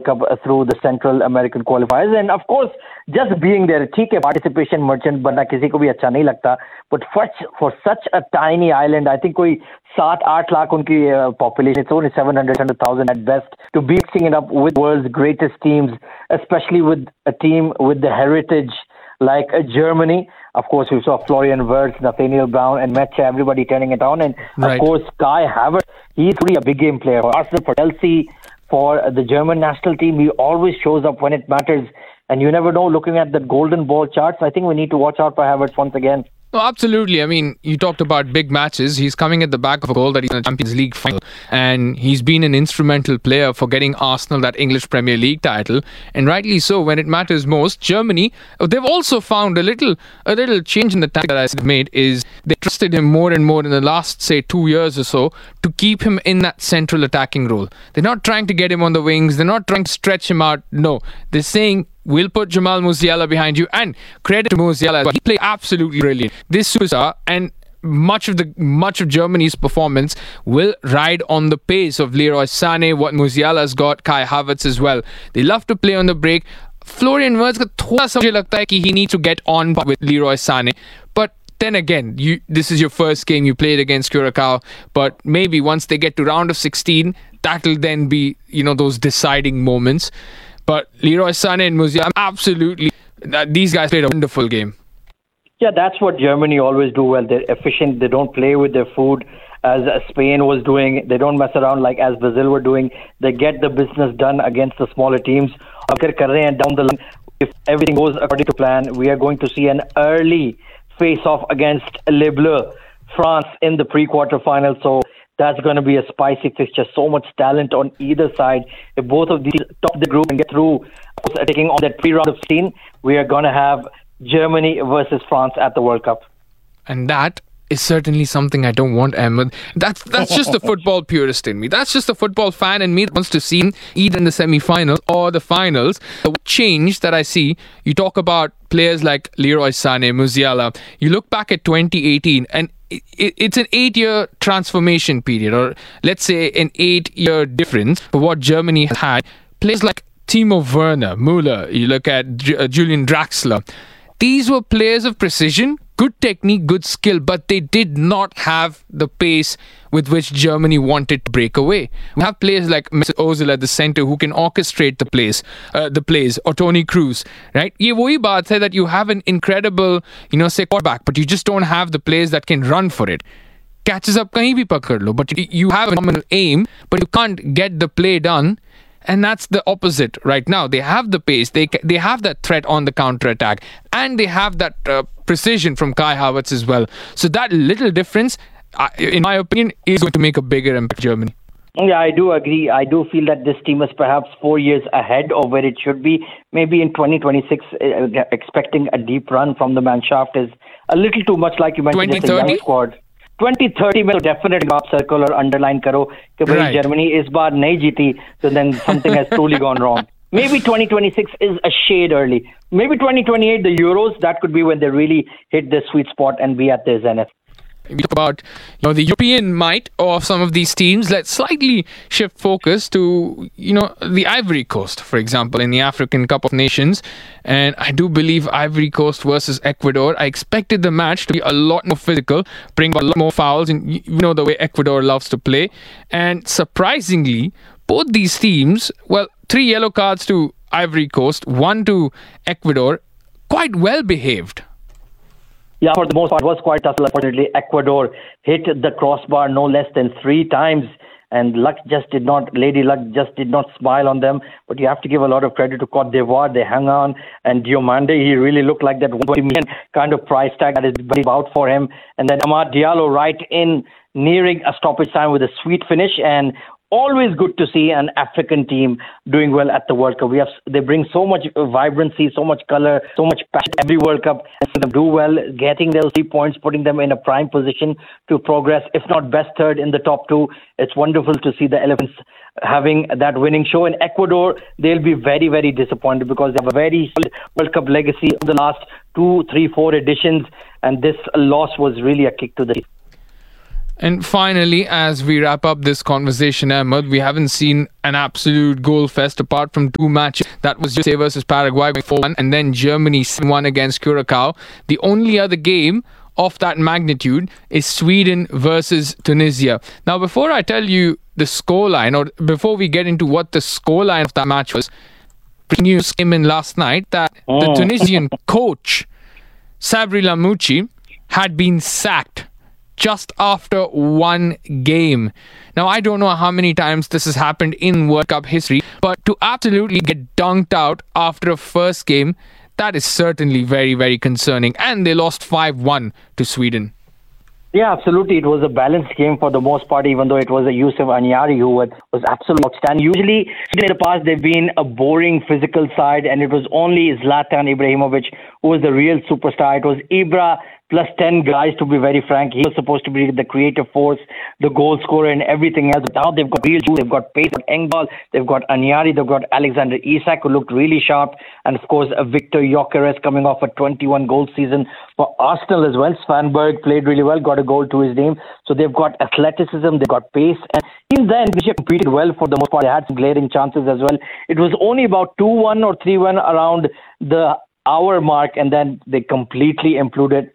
Cup through the Central American qualifiers. And of course, just being there, ठीक है, participation merchant बनना किसी को भी अच्छा नहीं लगता. But for such a tiny island, I think कोई 7-8 lakh उनकी population, it's only 700,000 at best, to be mixing it up with world's greatest teams, especially with a team with the heritage like Germany. Of course, we saw Florian Wirtz, Nathaniel Brown, and Metche, everybody turning it on. And of course, Kai Havertz, he's really a big game player. For Arsenal, for Chelsea, for the German national team, he always shows up when it matters. And you never know, looking at the golden ball charts, I think we need to watch out for Havertz once again. No, absolutely. I mean, you talked about big matches. He's coming at the back of a goal that he's in the Champions League final. And he's been an instrumental player for getting Arsenal that English Premier League title. And rightly so, when it matters most. Germany, they've also found a little change in the tactic that I made is they trusted him more and more in the last, say, 2 years or so to keep him in that central attacking role. They're not trying to get him on the wings. They're not trying to stretch him out. No, they're saying, we'll put Jamal Musiala behind you, and credit to Musiala as well. He played absolutely brilliant. This superstar, and much of Germany's performance will ride on the pace of Leroy Sané, what Musiala's got, Kai Havertz as well. They love to play on the break. Florian Wirtz का थोड़ा सा मुझे लगता है कि he needs to get on with Leroy Sané. But then again, this is your first game you played against Curacao, but maybe once they get to round of 16, that'll then be, those deciding moments. But Leroy Sané and Musiala, absolutely, these guys played a wonderful game. Yeah, that's what Germany always do well. They're efficient. They don't play with their food as Spain was doing. They don't mess around like as Brazil were doing. They get the business done against the smaller teams. And down the line, if everything goes according to plan, we are going to see an early face-off against Le Bleu, France, in the pre-quarter final. So that's going to be a spicy fixture. So much talent on either side. If both of these top the group and get through, taking on that pre-round of 16, we are going to have Germany versus France at the World Cup. And that is certainly something I don't want, Ahmed. That's just the football purist in me. That's just the football fan in me that wants to see him either in the semi-finals or the finals. The change that I see, you talk about players like Leroy Sané, Musiala. You look back at 2018 and it's an 8-year transformation period, or let's say an 8-year difference for what Germany has had. Players like Timo Werner, Müller, you look at Julian Draxler. These were players of precision, good technique, good skill, but they did not have the pace with which Germany wanted to break away. We have players like Mesut Ozil at the centre who can orchestrate the plays, or Toni Kroos, right? ये वही बात है that you have an incredible, say quarterback, but you just don't have the players that can run for it. Catches up कहीं भी पकड़ लो, but you have a phenomenal aim, but you can't get the play done. And that's the opposite right now. They have the pace, they have that threat on the counter-attack, and they have that precision from Kai Havertz as well. So that little difference, in my opinion, is going to make a bigger impact on Germany. Yeah, I do agree. I do feel that this team is perhaps 4 years ahead of where it should be. Maybe in 2026, expecting a deep run from the Mannschaft is a little too much, like you mentioned, it's a young squad. 2030 में definitely आप circle और underline करो कि भाई Germany इस बार नहीं जीती, so then something has truly gone wrong. Maybe 2026 is a shade early. Maybe 2028, the Euros, that could be when they really hit the sweet spot and be at their zenith. We talk about the European might of some of these teams. Let's slightly shift focus to the Ivory Coast, for example, in the African Cup of Nations. And I do believe Ivory Coast versus Ecuador, I expected the match to be a lot more physical, bring a lot more fouls, and the way Ecuador loves to play. And surprisingly, both these teams, 3 yellow cards to Ivory Coast, 1 to Ecuador, quite well behaved. Yeah, for the most part, it was quite tough. Unfortunately, Ecuador hit the crossbar no less than 3 times, and Lady Luck just did not smile on them. But you have to give a lot of credit to Cote d'Ivoire. They hung on, and Diomande, he really looked like that 1 million kind of price tag that is very about for him. And then Amad Diallo right in, nearing a stoppage time with a sweet finish. And always good to see an African team doing well at the World Cup. They bring so much vibrancy, so much color, so much passion every World Cup, and see them do well, getting those 3 points, putting them in a prime position to progress, if not best third in the top 2. It's wonderful to see the Elephants having that winning show. In Ecuador, they'll be very, very disappointed because they have a very solid World Cup legacy of the last 2, 3, 4 editions, and this loss was really a kick to the teeth. And finally, as we wrap up this conversation, Ahmed, we haven't seen an absolute goal fest apart from two matches. That was USA versus Paraguay 4-1 and then Germany 7-1 against Curacao. The only other game of that magnitude is Sweden versus Tunisia. Now, before I tell you the scoreline, or before we get into what the scoreline of that match was, news came in last night that the Tunisian coach, Sabri Lamouchi, had been sacked just after one game. Now, I don't know how many times this has happened in World Cup history, but to absolutely get dunked out after a first game, that is certainly very, very concerning. And they lost 5-1 to Sweden. Yeah, absolutely. It was a balanced game for the most part, even though it was a Yusuf Anyari who was absolutely outstanding. Usually, in the past, they've been a boring physical side, and it was only Zlatan Ibrahimovic who was the real superstar. It was Ibra plus 10 guys, to be very frank. He was supposed to be the creative force, the goal scorer, and everything else. Now they've got real juice, they've got pace, they've got Engdahl, they've got Anyari, they've got Alexander Isak, who looked really sharp, and of course, Victor Gyökeres coming off a 21-goal season for Arsenal as well. Svanberg played really well, got a goal to his name. So they've got athleticism, they've got pace, and even then, Tunisia competed well for the most part. They had some glaring chances as well. It was only about 2-1 or 3-1 around the hour mark, and then they completely imploded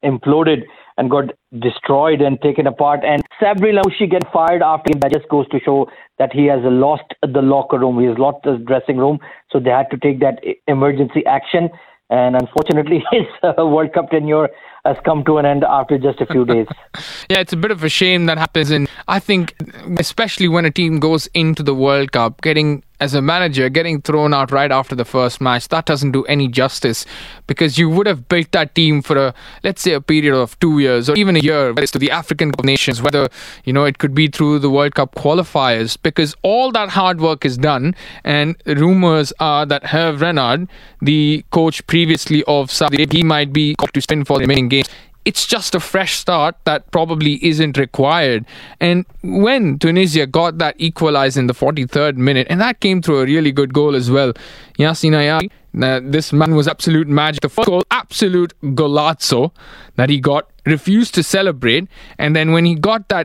and got destroyed and taken apart. And Sabri Lamouchi get fired after him. That just goes to show that he has lost the locker room. He has lost the dressing room. So they had to take that emergency action. And unfortunately, his World Cup tenure has come to an end after just a few days. Yeah, it's a bit of a shame that happens. And I think, especially when a team goes into the World Cup, as a manager, getting thrown out right after the first match, that doesn't do any justice, because you would have built that team for let's say a period of 2 years or even a year, whether it's to the African Cup of Nations, whether, it could be through the World Cup qualifiers, because all that hard work is done. And rumors are that Hervé Renard, the coach previously of Saudi, he might be called to spin for the remaining games. It's just a fresh start that probably isn't required. And when Tunisia got that equalizer in the 43rd minute, and that came through a really good goal as well, Yacine Ayari, this man was absolute magic. The first goal, absolute golazzo that he got, refused to celebrate. And then when he got that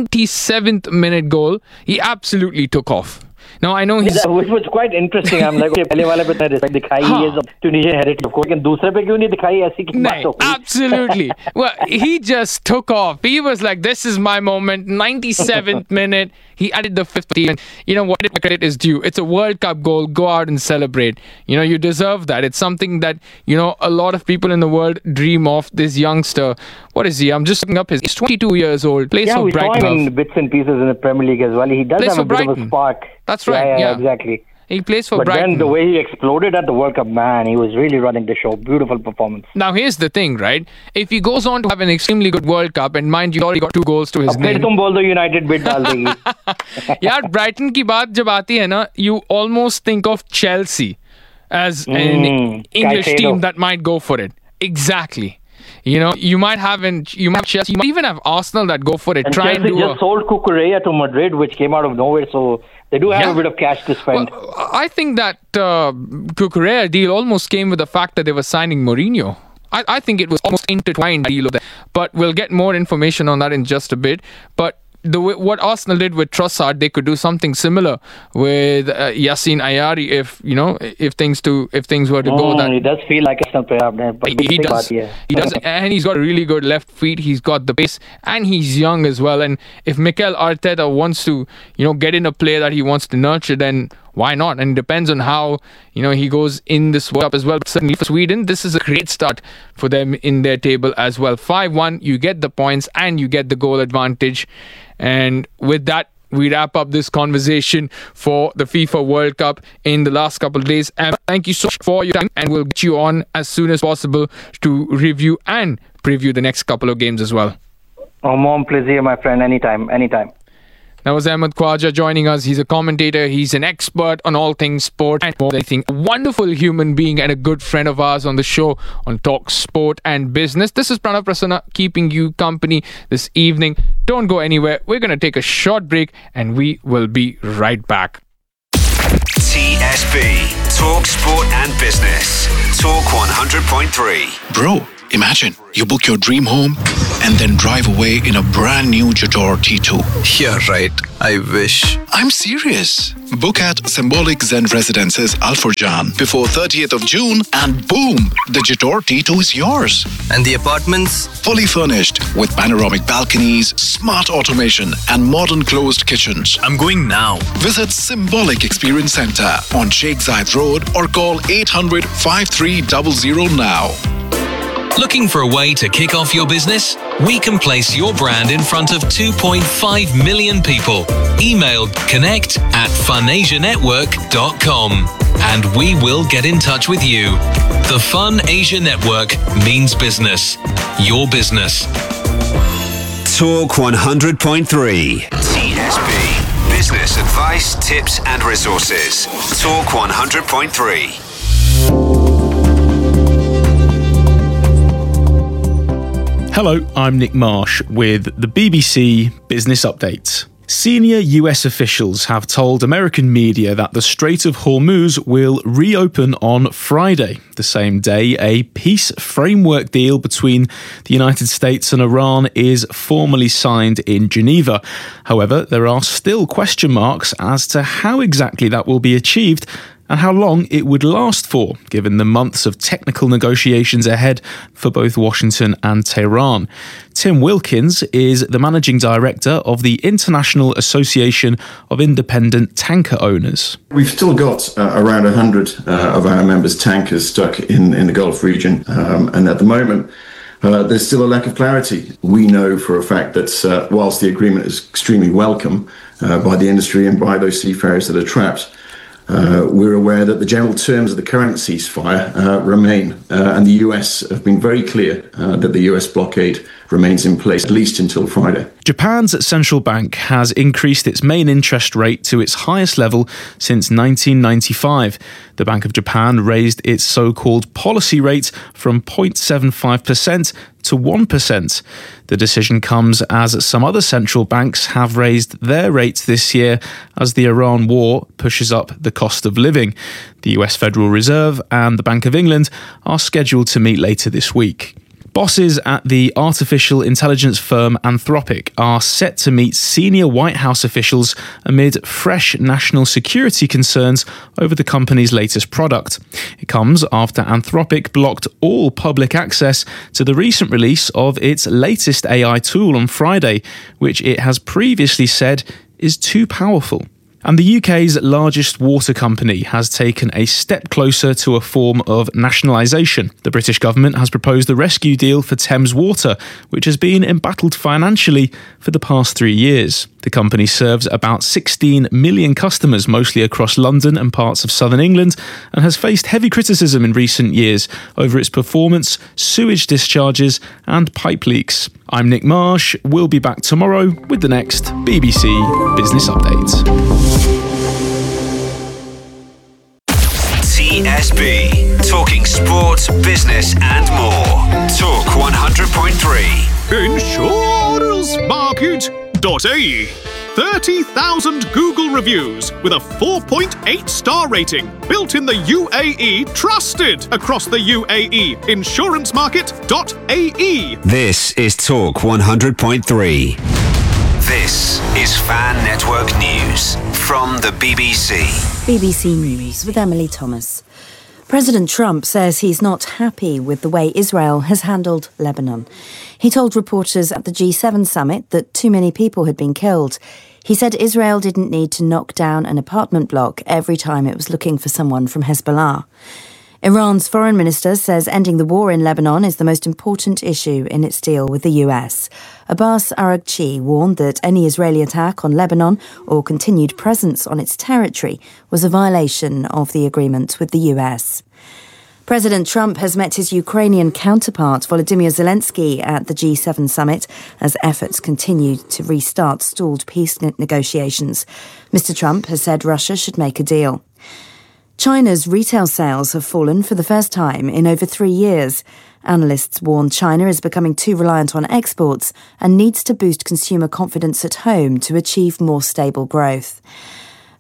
97th minute goal, he absolutely took off. Now, I know he's... Which was quite interesting. I'm like, okay, पहले वाले पे इतना respect दिखाई, he is of Tunisian heritage, of course. लेकिन दूसरे पे क्यों नहीं दिखाई, ऐसी की बात हो गई? Absolutely. Well, he just took off. He was like, this is my moment. 97th minute. He added the 50th. And you know what? Credit is due. It's a World Cup goal. Go out and celebrate. You deserve that. It's something that, a lot of people in the world dream of. This youngster, what is he? I'm just looking up his... He's 22 years old. Plays for Brighton. Yeah, we saw him in bits and pieces in the Premier League as well. He does have a bit of a spark. That's right. Yeah, exactly. He plays for Brighton. But then the way he exploded at the World Cup, man, he was really running the show. Beautiful performance. Now, here's the thing, right? If he goes on to have an extremely good World Cup, and mind you, already got 2 goals to his name. तुम बोल दो United bid डाल देगी. यार, Brighton की बात जब आती है ना, you almost think of Chelsea as an English team that might go for it. Exactly. You might have Chelsea, you might even have Arsenal that go for it. And Chelsea just sold Cucurella to Madrid, which came out of nowhere, so they do have a bit of cash to spend. Well, I think that Cucurella deal almost came with the fact that they were signing Mourinho. I think it was almost intertwined deal of that. But we'll get more information on that in just a bit. But what Arsenal did with Trossard, they could do something similar with Yacine Ayari if things were to go that. He does feel like a player. He does. He does, and he's got a really good left feet. He's got the pace, and he's young as well. And if Mikel Arteta wants to, get in a player that he wants to nurture, then why not? And it depends on how, he goes in this World Cup as well. But certainly for Sweden, this is a great start for them in their table as well. 5-1, you get the points and you get the goal advantage. And with that, we wrap up this conversation for the FIFA World Cup in the last couple of days. And thank you so much for your time. And we'll get you on as soon as possible to review and preview the next couple of games as well. Oh, mom, pleasure, my friend. Anytime. That was Ahmed Khwaja joining us. He's a commentator. He's an expert on all things sport and more than anything. A wonderful human being and a good friend of ours on the show on Talk Sport and Business. This is Pranav Prasanna keeping you company this evening. Don't go anywhere. We're going to take a short break and we will be right back. TSB, Talk Sport and Business. Talk 100.3. Bro, Imagine you book your dream home and then drive away in a brand new Jator T2. Yeah, right. I wish. I'm serious. Book at Symbolic Zen Residences Al Furjan before 30th of June and boom, the Jator T2 is yours. And the apartments? Fully furnished with panoramic balconies, smart automation and modern closed kitchens. I'm going now. Visit Symbolic Experience Center on Sheikh Zayed Road or call 800-5300 now. Looking for a way to kick off your business? We can place your brand in front of 2.5 million people. Email connect@funasianetwork.com and we will get in touch with you. The Fun Asia Network means business. Your business. Talk 100.3. TSB. Business advice, tips and resources. Talk 100.3. Hello, I'm Nick Marsh with the BBC Business Update. Senior US officials have told American media that the Strait of Hormuz will reopen on Friday, the same day a peace framework deal between the United States and Iran is formally signed in Geneva. However, there are still question marks as to how exactly that will be achieved and how long it would last for, given the months of technical negotiations ahead for both Washington and Tehran. Tim Wilkins is the managing director of the International Association of Independent Tanker Owners. We've still got around 100 of our members' tankers stuck in the Gulf region, and at the moment, there's still a lack of clarity. We know for a fact that whilst the agreement is extremely welcome by the industry and by those seafarers that are trapped, we're aware that the general terms of the current ceasefire remain, and the US have been very clear that the US blockade remains in place at least until Friday. Japan's central bank has increased its main interest rate to its highest level since 1995. The Bank of Japan raised its so-called policy rate from 0.75% to 1%. The decision comes as some other central banks have raised their rates this year as the Iran war pushes up the cost of living. The US Federal Reserve and the Bank of England are scheduled to meet later this week. Bosses at the artificial intelligence firm Anthropic are set to meet senior White House officials amid fresh national security concerns over the company's latest product. It comes after Anthropic blocked all public access to the recent release of its latest AI tool on Friday, which it has previously said is too powerful. And the UK's largest water company has taken a step closer to a form of nationalisation. The British government has proposed a rescue deal for Thames Water, which has been embattled financially for the past 3 years. The company serves about 16 million customers, mostly across London and parts of southern England, and has faced heavy criticism in recent years over its performance, sewage discharges and pipe leaks. I'm Nick Marsh. We'll be back tomorrow with the next BBC Business Update. TSB. Talking sports, business and more. Talk 100.3. Insurancemarket.ie. 30,000 Google reviews with a 4.8 star rating. Built in the UAE, trusted across the UAE. Insurancemarket.ae. This is Talk 100.3. This is Fan Network News from the BBC. BBC News with Emily Thomas. President Trump says he's not happy with the way Israel has handled Lebanon. He told reporters at the G7 summit that too many people had been killed. He said Israel didn't need to knock down an apartment block every time it was looking for someone from Hezbollah. Iran's foreign minister says ending the war in Lebanon is the most important issue in its deal with the US. Abbas Araghchi warned that any Israeli attack on Lebanon or continued presence on its territory was a violation of the agreement with the US. President Trump has met his Ukrainian counterpart Volodymyr Zelensky at the G7 summit as efforts continue to restart stalled peace negotiations. Mr. Trump has said Russia should make a deal. China's retail sales have fallen for the first time in over 3 years. Analysts warn China is becoming too reliant on exports and needs to boost consumer confidence at home to achieve more stable growth.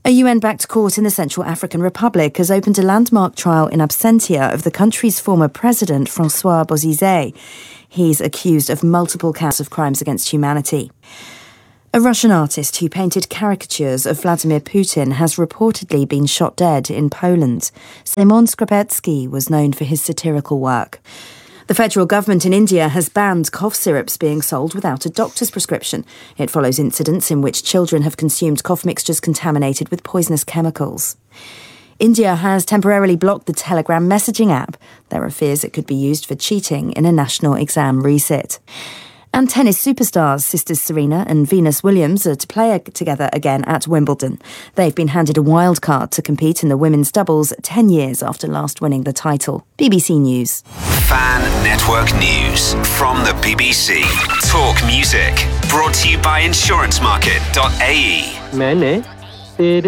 A UN-backed court in the Central African Republic has opened a landmark trial in absentia of the country's former president, Francois Bozizé. He's accused of multiple counts of crimes against humanity. A Russian artist who painted caricatures of Vladimir Putin has reportedly been shot dead in Poland. Szymon Skrzepecki was known for his satirical work. The federal government in India has banned cough syrups being sold without a doctor's prescription. It follows incidents in which children have consumed cough mixtures contaminated with poisonous chemicals. India has temporarily blocked the Telegram messaging app. There are fears it could be used for cheating in a national exam resit. And tennis superstars sisters Serena and Venus Williams are to play together again at Wimbledon. They've been handed a wild card to compete in the women's doubles 10 years after last winning the title. BBC News. Fan Network News from the BBC. Talk music. Brought to you by insurancemarket.ae.